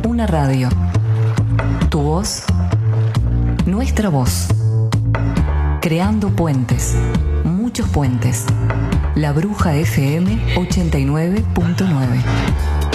Una radio. Tu voz, nuestra voz. Creando puentes, muchos puentes. La Bruja FM 89.9.